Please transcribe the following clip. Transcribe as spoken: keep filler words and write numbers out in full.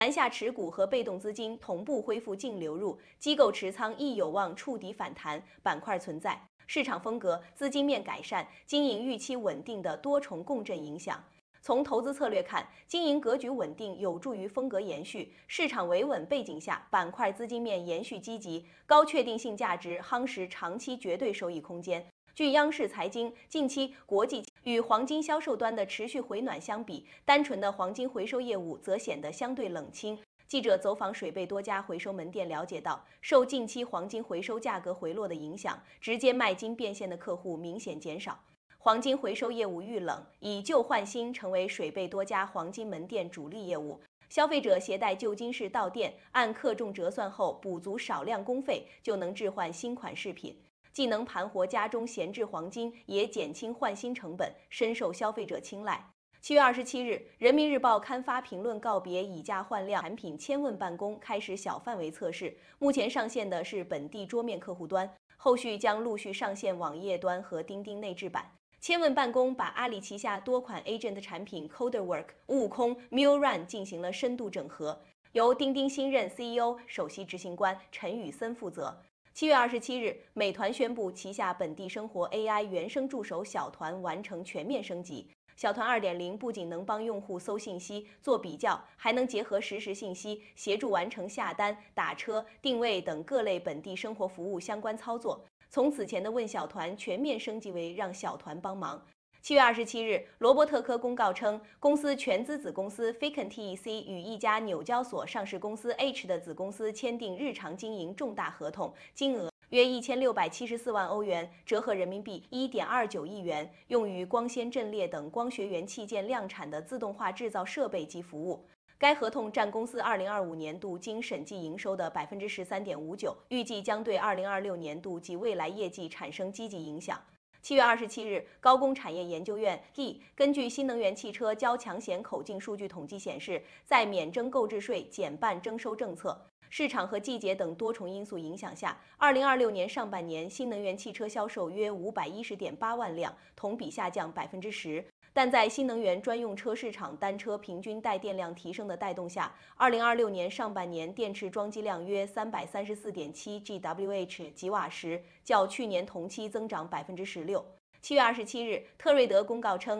南下持股和被动资金同步恢复净流入，机构持仓亦有望触底反弹，板块存在市场风格、资金面改善、经营预期稳定的多重共振影响。从投资策略看，经营格局稳定有助于风格延续，市场维稳背景下，板块资金面延续积极，高确定性价值夯实长期绝对收益空间。据央视财经，近期国际与黄金销售端的持续回暖相比，单纯的黄金回收业务则显得相对冷清。记者走访水贝多家回收门店，了解到，受近期黄金回收价格回落的影响，直接卖金变现的客户明显减少。黄金回收业务遇冷，以旧换新成为水贝多家黄金门店主力业务。消费者携带旧金饰到店，按克重折算后补足少量工费，就能置换新款饰品，既能盘活家中闲置黄金，也减轻换新成本，深受消费者青睐。七月二十七日，《人民日报》刊发评论告别以价换量产品千问办公开始小范围测试，目前上线的是本地桌面客户端，后续将陆续上线网页端和钉钉内置版。千问办公把阿里旗下多款 Agent 产品 CoderWork、悟空、MuleRun 进行了深度整合，由钉钉新任 C E O、首席执行官陈宇森负责。七月二十七日，美团宣布旗下本地生活 A I 原生助手小团完成全面升级。小团 二点零 不仅能帮用户搜信息、做比较，还能结合实时信息，协助完成下单、打车、定位等各类本地生活服务相关操作。从此前的问小团全面升级为让小团帮忙。七月二十七日，罗伯特科公告称，公司全资子公司 Ficon T E C 与一家纽交所上市公司 H 的子公司签订日常经营重大合同，金额约一千六百七十四万欧元，折合人民币一点二九亿元，用于光纤阵列等光学元器件量产的自动化制造设备及服务。该合同占公司二零二五年度经审计营收的百分之十三点五九，预计将对二零二六年度及未来业绩产生积极影响。七月二十七日，高工产业研究院 G 根据新能源汽车交强险口径数据统计显示，在免征购置税、减半征收政策、市场和季节等多重因素影响下，二零二六年上半年新能源汽车销售约五百一十点八万辆，同比下降百分之十。但在新能源专用车市场单车平均带电量提升的带动下，二零二六年上半年电池装机量约三百三十四点七 G W H 吉瓦时，较去年同期增长百分之十六。七月二十七日，特瑞德公告称，